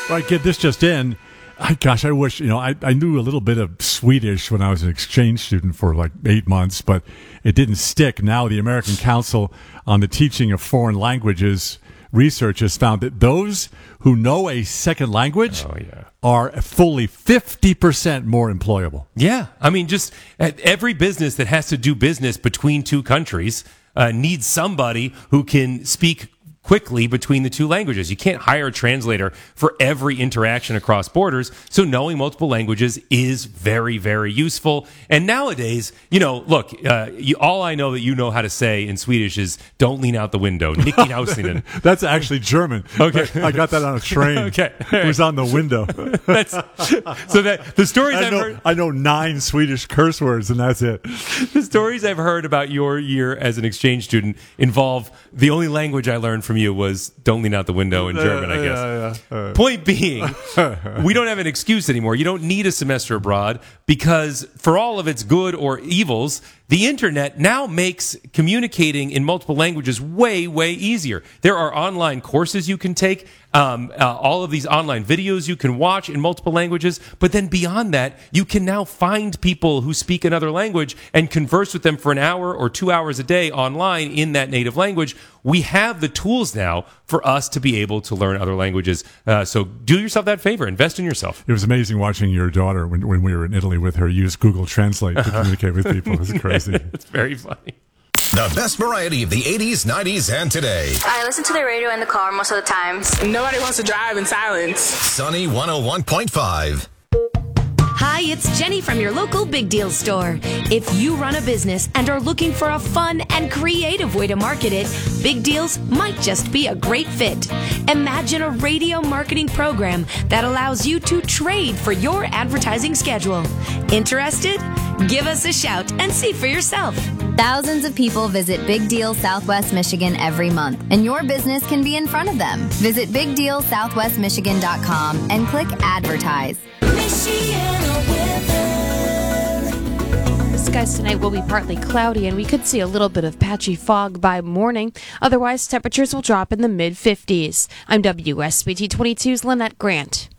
Right, get this just in. I wish, I knew a little bit of Swedish when I was an exchange student for like 8 months, but it didn't stick. Now the American Council on the Teaching of Foreign Languages research has found that those who know a second language are fully 50% more employable. Yeah. I mean, just every business that has to do business between two countries needs somebody who can speak quickly between the two languages. You can't hire a translator for every interaction across borders, so knowing multiple languages is very, very useful. And nowadays, look, all I know that you know how to say in Swedish is "don't lean out the window." Nicky Hauslinen. That's actually German. Okay, I got that on a train. Okay, it was on the window. The stories I've heard. I know 9 Swedish curse words, and that's it. The stories I've heard about your year as an exchange student involve the only language I learned from you was "don't lean out the window" in German, I guess. Point being, we don't have an excuse anymore. You don't need a semester abroad because for all of its good or evils, the internet now makes communicating in multiple languages way, way easier. There are online courses you can take, all of these online videos you can watch in multiple languages, but then beyond that, you can now find people who speak another language and converse with them for an hour or 2 hours a day online in that native language. We have the tools now for us to be able to learn other languages. So do yourself that favor. Invest in yourself. It was amazing watching your daughter when we were in Italy with her use Google Translate to communicate with people. It was crazy. It's very funny. The best variety of the 80s, 90s, and today. I listen to the radio in the car most of the times. Nobody wants to drive in silence. Sunny 101.5. Hi, it's Jenny from your local Big Deal store. If you run a business and are looking for a fun and creative way to market it, Big Deals might just be a great fit. Imagine a radio marketing program that allows you to trade for your advertising schedule. Interested? Give us a shout and see for yourself. Thousands of people visit Big Deal Southwest Michigan every month, and your business can be in front of them. Visit BigDealSouthwestMichigan.com and click Advertise. Skies tonight will be partly cloudy, and we could see a little bit of patchy fog by morning. Otherwise, temperatures will drop in the mid-50s. I'm WSBT 22's Lynette Grant.